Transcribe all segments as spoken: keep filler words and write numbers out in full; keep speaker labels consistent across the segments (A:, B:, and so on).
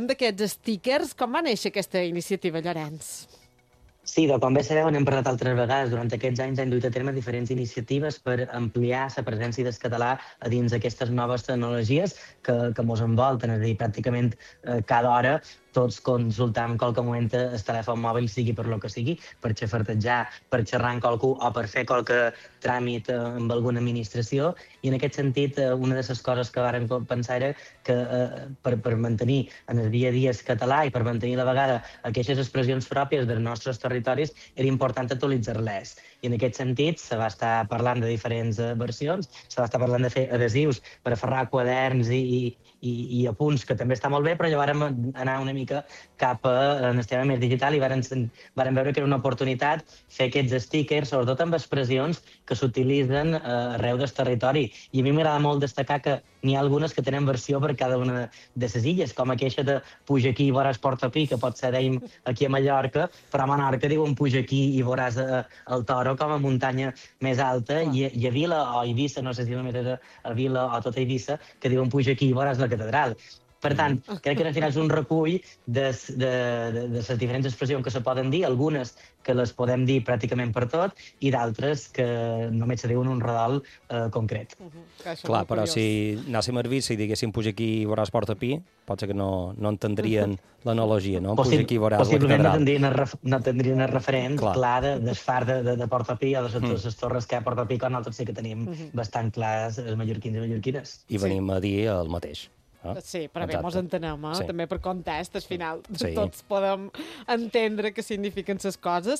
A: parlem d'aquests stickers. Com va néixer aquesta iniciativa, Llorenç?
B: Sí, doncs, com bé sabeu, n'hem parlat altres vegades. Durant aquests anys hem dut a terme diferents iniciatives per ampliar la presència del català a dins d'aquestes noves tecnologies que, que mos envolten. És a dir, pràcticament eh, cada hora tots consultam qualque moment el telèfon mòbil, sigui per lo que sigui, per xafartejar, per xerrar amb qualcú o per fer qualque tràmit eh, amb alguna administració. I en aquest sentit, eh, una de les coses que vàrem pensar era que eh, per, per mantenir en el dia a dia el català i per mantenir a la vegada aquestes expressions pròpies dels nostres territoris era important actualitzar-les. I en aquest sentit se va estar parlant de diferents eh, versions, se va estar parlant de fer adhesius per aferrar quaderns i, i, i, i apunts, que també està molt bé, però ja vàrem anar una mica cap a el tema més digital i vàrem, vàrem veure que era una oportunitat fer aquests stickers, sobretot amb expressions que s'utilitzen eh, arreu del territori. I a mi m'agrada molt destacar que n'hi ha algunes que tenen versió per cada una de les illes, com aquella de puja aquí i veuràs Portopí, que pot ser, dèiem, aquí a Mallorca, però a Menorca diuen puja aquí i veuràs eh, el Toro com a muntanya més alta, i, i a Vila o a Eivissa, no sé si només és a, a Vila o tota Eivissa, que diuen puja aquí i veuràs la catedral. Per tant, crec que al final és un recull de, de, de, de les diferents expressions que se poden dir, algunes que les podem dir pràcticament per tot i d'altres que només se diuen un redol eh, concret.
C: Uh -huh. Clar, però curiós. Si anàssim a Eivissa i diguéssim puja aquí i veuràs Portopí, pot ser que no, no entendrien uh -huh. l'analogia, no? Puja aquí i veuràs la catedral.
B: Possiblement no tindrien el, ref, no tindrien el referent clar, clar de, del far de, de, de Portopí o de totes les torres que hi ha a Portopí, quan nosaltres sí que tenim uh -huh. bastant clars els mallorquins i mallorquines.
C: I venim sí. a dir el mateix.
A: Sí, però bé, mos entenem, eh?
C: Sí.
A: També per context, al final
C: sí.
A: tots podem entendre què signifiquen les coses.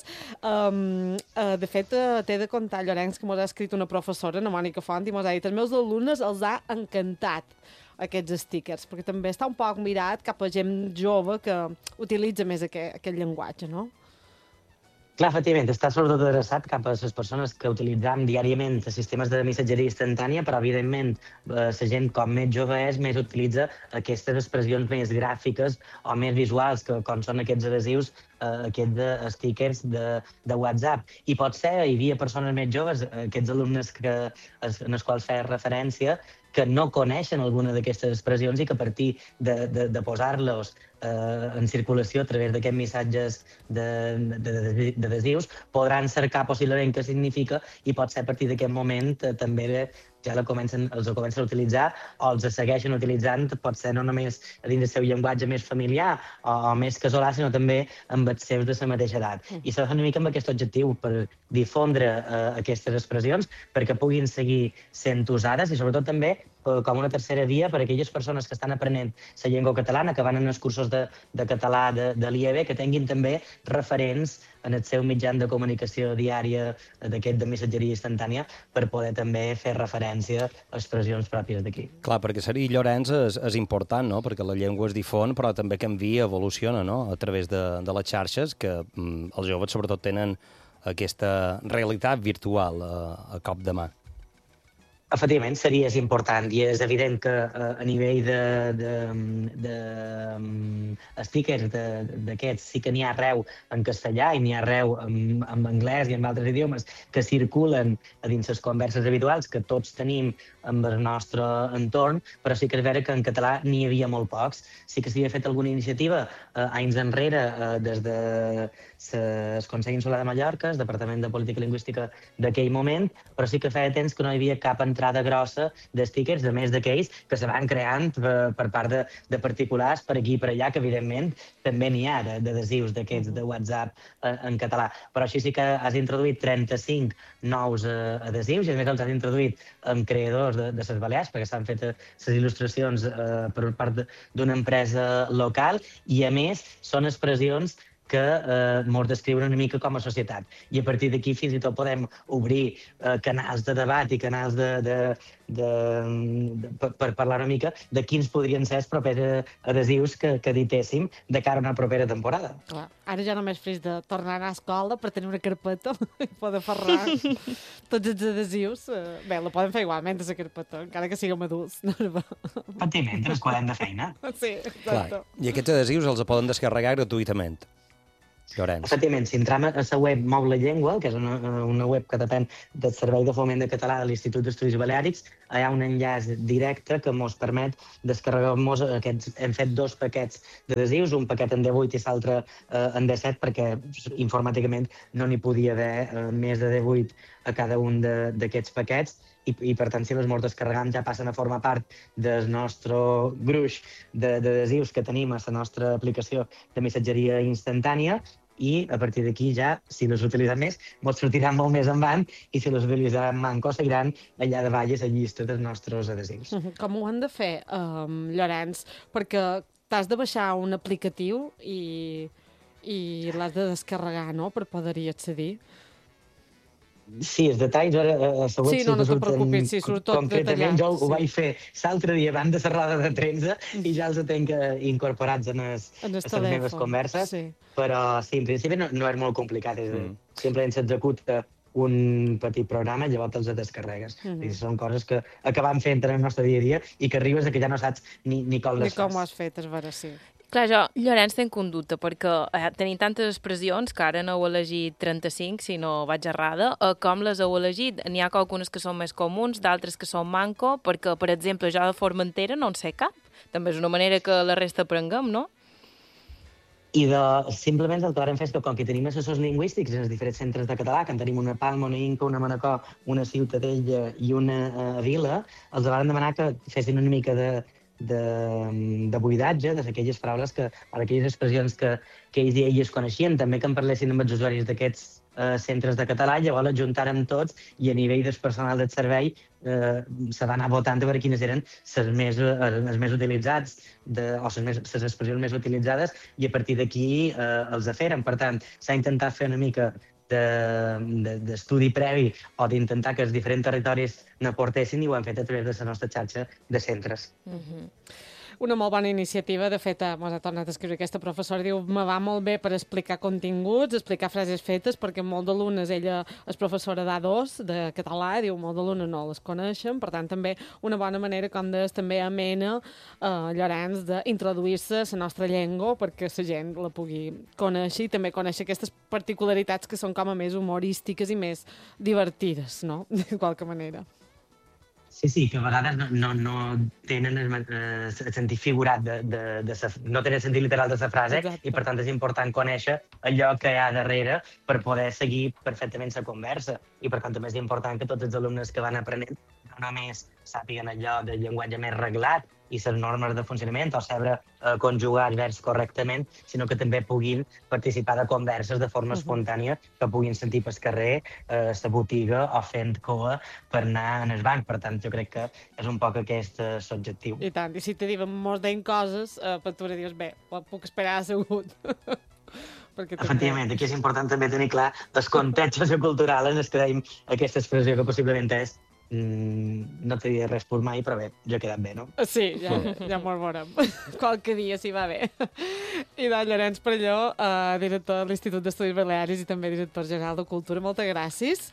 A: Um, uh, de fet, uh, t'he de contar, Llorenç, que mos ha escrit una professora, la Mònica Font, i mos ha dit els meus alumnes els ha encantat aquests stickers, perquè també està un poc mirat cap a gent jove que utilitza més aquest, aquest llenguatge, no?
B: Clar, efectivament, està sobretot adreçat cap a les persones que utilitzam diàriament els sistemes de missatgeria instantània, però, evidentment, la gent com més jove és, més utilitza aquestes expressions més gràfiques o més visuals, que, com són aquests adhesius, eh, aquests de stickers de, de WhatsApp. I pot ser, hi havia persones més joves, aquests alumnes que, en els quals feia referència, que no coneixen alguna d'aquestes expressions i que a partir de, de, de posar-los eh, en circulació a través d'aquests missatges d'adhesius podran cercar possiblement què significa i pot ser a partir d'aquest moment eh, també ja la comencen, els ho comencen a utilitzar o els segueixen utilitzant, pot ser no només a dins del seu llenguatge més familiar o, o més casolà, sinó també amb els seus de la mateixa edat. Mm. I s'ha fet una mica amb aquest objectiu, per difondre eh, aquestes expressions, perquè puguin seguir sent usades i sobretot també eh, com una tercera via per a aquelles persones que estan aprenent la llengua catalana, que van en els cursos de, de català de, de l'I E B, que tinguin també referents en el seu mitjan de comunicació diària d'aquest de missatgeria instantània per poder també fer referència a expressions pròpies d'aquí.
C: Clar, perquè ser-hi, Llorenç, és, és important, no? Perquè la llengua es difon, però també canvia, evoluciona, no? A través de, de les xarxes, que mm, els joves sobretot tenen aquesta realitat virtual a, a cop de mà.
B: Efectivament, seria important i és evident que eh, a nivell de, de, de um, stickers d'aquests sí que n'hi ha arreu en castellà i n'hi ha arreu en, en anglès i en altres idiomes que circulen a dins les converses habituals que tots tenim amb el nostre entorn, però sí que és vera que en català n'hi havia molt pocs. Sí que s'havia fet alguna iniciativa eh, anys enrere eh, des de el Consell Insular de Mallorca, el Departament de Política Lingüística d'aquell moment, però sí que feia temps que no hi havia cap entrada grossa de stickers, de més d'aquells que se van creant per, per part de, de particulars per aquí i per allà, que evidentment també n'hi ha d'adhesius d'aquests de WhatsApp eh, en català. Però així sí que has introduït trenta-cinc nous eh, adhesius i a més els has introduït amb creadors de, de les Balears, perquè s'han fet les il·lustracions eh, per part d'una empresa local i a més són expressions que eh, mos descriuen una mica com a societat. I a partir d'aquí fins i tot podem obrir eh, canals de debat i canals de, de, de, de, per, per parlar una mica de quins podrien ser els propers adhesius que, que editéssim de cara a una propera temporada.
A: Clar. Ara ja només fes de tornar a anar a escola per tenir una carpeta i poder ferrar tots els adhesius. Bé, la poden fer igualment, la carpeta, encara que siguem adults.
B: Patiment, ens quadem de feina.
A: Sí, exacte.
C: Clar. I aquests adhesius els poden descarregar gratuïtament. Llorenç.
B: Efectivament, si entrem a la web Mou la Llengua, que és una, una web que depèn del Servei de Foment de Català de l'Institut d'Estudis Baleàrics, hi ha un enllaç directe que ens permet descarregar-nos aquests... Hem fet dos paquets d'adhesius, un paquet en D vuit i l'altre eh, en D set, perquè informàticament no n'hi podia haver eh, més de D vuit a cada un d'aquests paquets, i, i per tant, si les mortes descarregam ja passen a formar part del nostre gruix d'adhesius que tenim a la nostra aplicació de missatgeria instantània, i a partir d'aquí ja, si les utilitzem més, ens sortiran molt més endavant, i si les utilitzem manco, seguiran allà davall a la llista dels nostres adhesius.
A: Com ho han de fer, um, Llorenç? Perquè t'has de baixar un aplicatiu i, i l'has de descarregar, no?, per poder-hi accedir.
B: Sí, els detalls ara a la web
A: sí, no, no te preocupis, sí, surt tot
B: concretament
A: detallat.
B: Jo ho
A: sí.
B: vaig fer l'altre dia abans de la roda de premsa i ja els tenc incorporats en, es,
A: en
B: les meves converses,
A: sí.
B: Però sí, en principi no, no és molt complicat, és mm. simplement s'executa un petit programa i llavors els descarregues. Mm -hmm. Són coses que acabam fent en el nostre dia a dia i que arribes a que ja no saps ni, ni com les
A: fas. Ni com
B: fas.
A: ho has fet, és vera, sí.
D: Clar, jo, Llorenç, tenc un dubte, perquè eh, tenim tantes expressions que ara no heu elegit trenta-cinc, si no vaig errada. Eh, com les heu elegit? N'hi ha algunes que són més comuns, d'altres que són manco, perquè, per exemple, jo de Formentera no en sé cap. També és una manera que la resta aprenguem, no?
B: I de, simplement el que vam fer és que, com que tenim assessors lingüístics en els diferents centres de català, que en tenim una Palma, una Inca, una Manacor, una Ciutadella i una uh, Vila, els vam demanar que fessin una mica de de, de buidatge, d'aquelles paraules, que, o d'aquelles expressions que, que ells i elles coneixien, també que en parlessin amb els usuaris d'aquests eh, centres de català, llavors els juntàrem tots i a nivell del personal del servei eh, se va anar votant a veure quines eren les més, els més utilitzats de, o les, més, les expressions més utilitzades, i a partir d'aquí eh, els feren. Per tant, s'ha intentat fer una mica d'estudi de, de, previ o d'intentar que els diferents territoris n'aportessin, i ho hem fet a través de la nostra xarxa de centres.
A: Mm-hmm. Una molt bona iniciativa. De fet, ens ha tornat a escriure aquesta professora, diu, me va molt bé per explicar continguts, explicar frases fetes, perquè molt d'alumnes, ella és professora d'A dos, de català, diu, molt d'alumnes no les coneixen, per tant, també una bona manera, com deies, també amena, eh, Llorenç, d'introduir-se a la nostra llengua perquè la gent la pugui conèixer i també conèixer aquestes particularitats que són com a més humorístiques i més divertides, no?, de qualque manera.
B: Sí, sí, que a vegades no, no, no tenen el, el sentit figurat, de, de, de sa, no tenen el sentit literal de la frase. Exacte. I per tant és important conèixer allò que hi ha darrere per poder seguir perfectament la conversa. I per tant també és important que tots els alumnes que van aprenent no només sàpiguen allò del llenguatge més reglat i les normes de funcionament o saber eh, conjugar els verbs correctament, sinó que també puguin participar de converses de forma uh -huh. espontània, que puguin sentir pel carrer, a eh, la botiga o fent coa per anar en el banc. Per tant, jo crec que és un poc aquest eh, l'objectiu.
A: I tant, i si te diuen mos deien coses, eh, per tu dius, bé, puc esperar assegut.
B: Efectivament, aquí és important també tenir clar el context sociocultural en el que deim aquesta expressió, que possiblement és Mm, no t'he dit res per mai, però bé, jo he quedat bé, no?
A: Sí, ja, ja m'ho veurem. Qualque dia s'hi va bé. I doncs, Llorenç Perelló, eh, director de l'Institut d'Estudis Baleàrics i també director general de Cultura, moltes gràcies.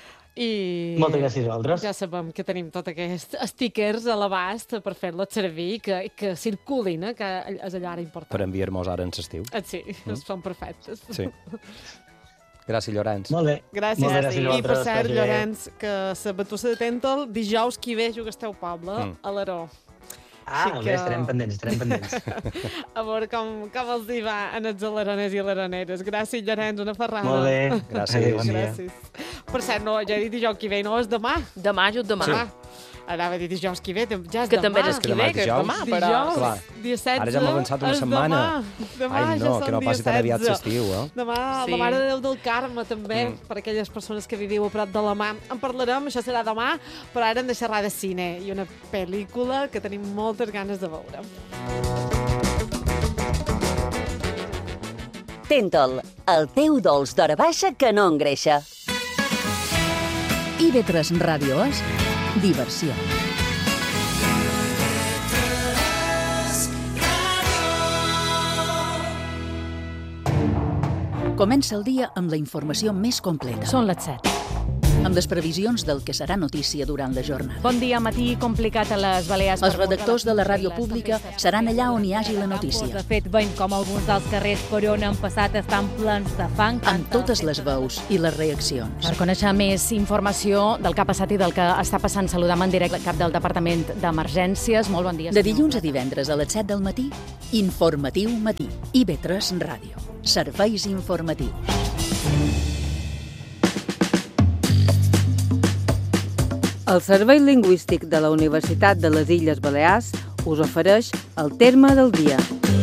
A: I
B: moltes gràcies a vosaltres.
A: Ja sabem que tenim tots aquests stickers a l'abast per fer-los servir i que, que circulin, eh, que és allò ara important.
C: Per enviar-nos ara en l'estiu.
A: Sí, mm. són perfectes.
C: Sí. Gràcies, Llorenç.
B: Molt bé.
A: Gràcies.
B: Molt bé, gràcies
A: I per cert, Llorenç, que la batussa de Tèntol, dijous que hi ve Jugasteu Poble, mm. a l'Aró.
B: Ah, molt bé, estarem pendents, estarem pendents.
A: A veure com, com els hi va en els alaroners i alaroneres. Gràcies, Llorenç, una ferrada.
B: Molt bé.
C: Gràcies.
B: Bon dia.
A: Gràcies. Per cert, no, ja he dit dijous que hi ve, no, és demà.
D: Demà, just demà.
A: Sí. Anava a dir dijous que hi ve, ja és
D: que
A: demà.
D: també és que ve, que és demà, però...
A: Dijous, dia setze,
C: ara ja hem avançat una setmana.
A: Demà, demà
C: Ai, no,
A: ja
C: que no passi tan aviat l'estiu, eh?
A: Demà, sí. La Mare de Déu del Carme, també, mm. per aquelles persones que viviu a prop de la mà. En parlarem, això serà demà, però ara hem de xerrar de cine i una pel·lícula que tenim moltes ganes de veure.
E: Tèntol, el teu dolç d'hora baixa que no engreixa.
F: I V tres Ràdio és diversió. Comença el dia amb la informació més completa.
G: Són les set.
F: amb les previsions del que serà notícia durant la jornada.
G: Bon dia, matí complicat a les Balears.
F: Els redactors de la ràdio pública seran allà on hi hagi la notícia.
G: De fet, veiem com alguns dels carrers per on han passat estan plens de fang.
F: Amb totes les veus i les reaccions.
G: Per conèixer més informació del que ha passat i del que està passant, saludam en directe el cap del Departament d'Emergències. Molt bon dia.
F: De dilluns a divendres a les set del matí, Informatiu Matí. I B tres Ràdio. Serveis informatius.
H: El Servei Lingüístic de la Universitat de les Illes Balears us ofereix el terme del dia.